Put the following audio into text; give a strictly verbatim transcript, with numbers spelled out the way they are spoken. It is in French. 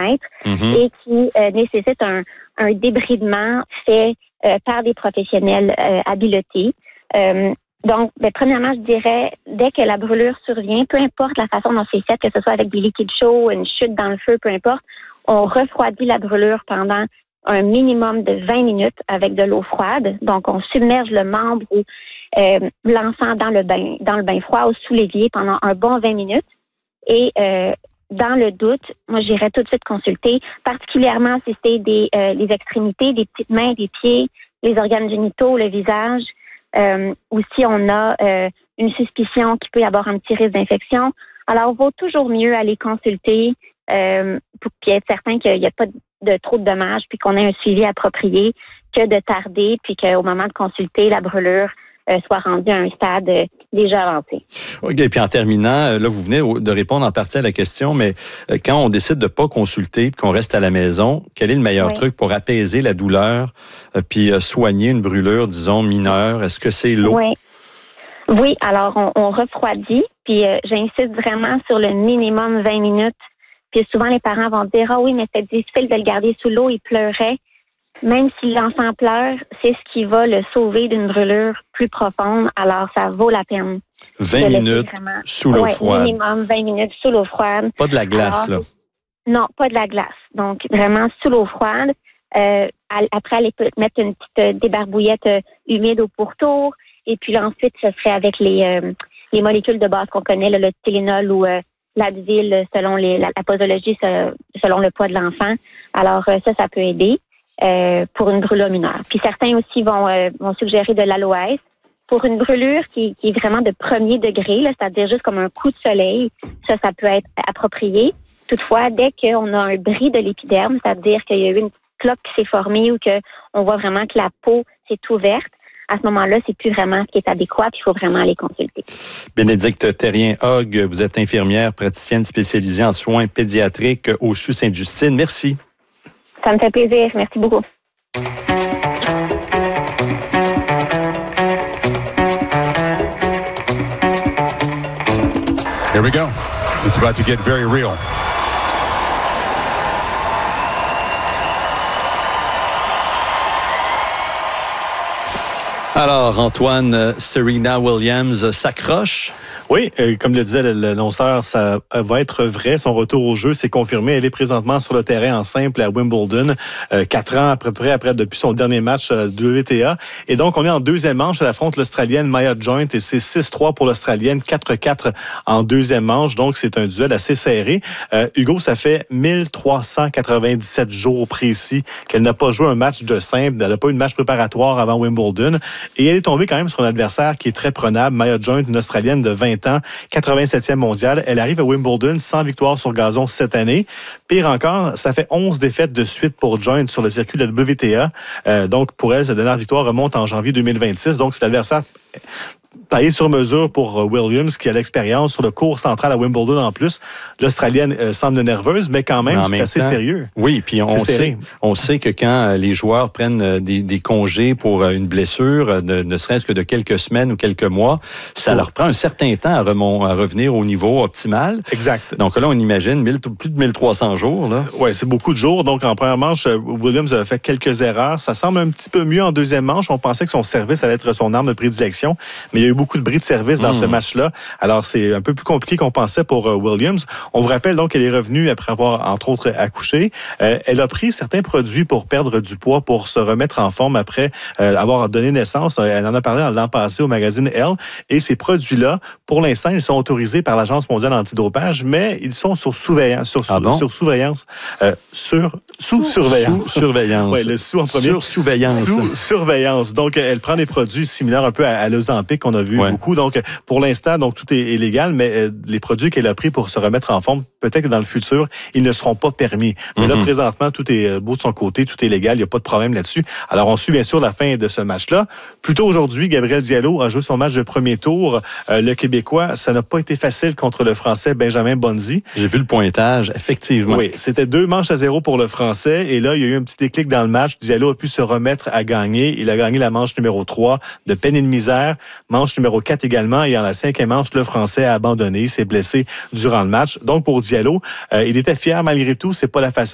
mètres Mm-hmm. et qui euh, nécessite un, un débridement fait euh, par des professionnels euh, habilités. Euh, donc, ben, premièrement, je dirais, dès que la brûlure survient, peu importe la façon dont c'est fait, que ce soit avec des liquides chauds, une chute dans le feu, peu importe, on refroidit la brûlure pendant un minimum de vingt minutes avec de l'eau froide. Donc, on submerge le membre ou euh, l'enfant dans le bain, dans le bain froid ou sous l'évier pendant un bon vingt minutes. Et euh, dans le doute, moi, j'irais tout de suite consulter, particulièrement si c'est des euh, les extrémités, des petites mains, des pieds, les organes génitaux, le visage, euh, ou si on a euh, une suspicion qu'il peut y avoir un petit risque d'infection. Alors, il vaut toujours mieux aller consulter euh, pour puis être certain qu'il n'y a pas de trop de dommages, puis qu'on ait un suivi approprié, que de tarder, puis qu'au moment de consulter, la brûlure euh, soit rendue à un stade euh, déjà avancé. OK, puis en terminant, là, vous venez de répondre en partie à la question, mais quand on décide de ne pas consulter, puis qu'on reste à la maison, quel est le meilleur Oui. truc pour apaiser la douleur, puis soigner une brûlure, disons, mineure? Est-ce que c'est l'eau? Oui. Oui, alors on, on refroidit, puis euh, j'insiste vraiment sur le minimum vingt minutes. Puis souvent, les parents vont dire « Ah oui, mais c'est difficile de le garder sous l'eau, il pleurait. » Même si l'enfant pleure, c'est ce qui va le sauver d'une brûlure plus profonde. Alors, ça vaut la peine. vingt minutes vraiment... sous l'eau ouais, froide. Minimum vingt minutes sous l'eau froide. Pas de la glace, Alors, là. Non, pas de la glace. Donc, vraiment sous l'eau froide. Euh, après, aller mettre une petite débarbouillette humide au pourtour. Et puis là, ensuite, ce serait avec les, euh, les molécules de base qu'on connaît, là, le Tylenol ou euh, l'Advil, selon les, la, la posologie, selon le poids de l'enfant. Alors, euh, ça, ça peut aider euh, pour une brûlure mineure. Puis certains aussi vont, euh, vont suggérer de l'aloès pour une brûlure qui, qui est vraiment de premier degré, là, c'est-à-dire juste comme un coup de soleil. Ça, ça peut être approprié. Toutefois, dès qu'on a un bris de l'épiderme, c'est-à-dire qu'il y a eu une cloque qui s'est formée ou qu'on voit vraiment que la peau s'est ouverte, à ce moment-là, c'est plus vraiment ce qui est adéquat, puis il faut vraiment aller consulter. Bénédicte Terrien-Hogg, vous êtes infirmière, praticienne spécialisée en soins pédiatriques au C H U Sainte-Justine. Merci. Ça me fait plaisir. Merci beaucoup. Here we go. It's about to get very real. Alors, Antoine, Serena Williams s'accroche. Oui, euh, comme le disait l'annonceur, ça va être vrai. Son retour au jeu, c'est confirmé. Elle est présentement sur le terrain en simple à Wimbledon, euh, quatre ans à peu près après, depuis son dernier match euh, W T A. Et donc, on est en deuxième manche. Elle affronte l'Australienne Maya Joint et c'est six trois pour l'Australienne, quatre quatre en deuxième manche. Donc, c'est un duel assez serré. Euh, Hugo, ça fait mille trois cent quatre-vingt-dix-sept jours précis qu'elle n'a pas joué un match de simple. Elle n'a pas eu de match préparatoire avant Wimbledon. Et elle est tombée quand même sur un adversaire qui est très prenable. Maya Joint, une Australienne de vingt ans, quatre-vingt-septième mondiale. Elle arrive à Wimbledon sans victoire sur gazon cette année. Pire encore, ça fait onze défaites de suite pour Joint sur le circuit de la W T A. Euh, donc, pour elle, sa dernière victoire remonte en janvier deux mille vingt-six. Donc, c'est l'adversaire taillé sur mesure pour Williams, qui a l'expérience sur le court central à Wimbledon en plus. L'Australienne euh, semble nerveuse, mais quand même, mais c'est assez temps, sérieux. Oui, puis on sait, on sait que quand les joueurs prennent des, des congés pour une blessure, ne, ne serait-ce que de quelques semaines ou quelques mois, ça oh. leur prend un certain temps à, remont, à revenir au niveau optimal. Exact. Donc là, on imagine mille, plus de mille trois cents jours. Oui, c'est beaucoup de jours. Donc, en première manche, Williams a fait quelques erreurs. Ça semble un petit peu mieux en deuxième manche. On pensait que son service allait être son arme de prédilection, mais il y a eu beaucoup de bris de service dans mmh. ce match-là. Alors, c'est un peu plus compliqué qu'on pensait pour euh, Williams. On vous rappelle donc qu'elle est revenue après avoir, entre autres, accouché. Euh, elle a pris certains produits pour perdre du poids, pour se remettre en forme après euh, avoir donné naissance. Elle en a parlé l'an passé au magazine Elle. Et ces produits-là, pour l'instant, ils sont autorisés par l'Agence mondiale antidopage, mais ils sont sur surveillance. Sur, ah bon? sur surveillance. Euh, sur, sous surveillance. Sous surveillance. Oui, le sous en premier. Sur surveillance. Sous surveillance. Donc, elle prend des produits similaires un peu à, à l'Ozempic qu'on a vu ouais. beaucoup. Donc, pour l'instant, donc tout est, est légal, mais euh, les produits qu'elle a pris pour se remettre en forme, peut-être que dans le futur, ils ne seront pas permis. Mais mm-hmm. là, présentement, tout est beau de son côté, tout est légal, il n'y a pas de problème là-dessus. Alors, on suit bien sûr la fin de ce match-là. Plus tôt aujourd'hui, Gabriel Diallo a joué son match de premier tour. Euh, le Québécois, ça n'a pas été facile contre le Français Benjamin Bonzi. J'ai vu le pointage, effectivement. Oui, c'était deux manches à zéro pour le Français. Et là, il y a eu un petit déclic dans le match. Diallo a pu se remettre à gagner. Il a gagné la manche numéro trois de peine et de misère. Manche numéro quatre également. Et en la cinquième manche, le Français a abandonné. Il s'est blessé durant le match. Donc, pour Diallo, euh, il était fier malgré tout. C'est pas la façon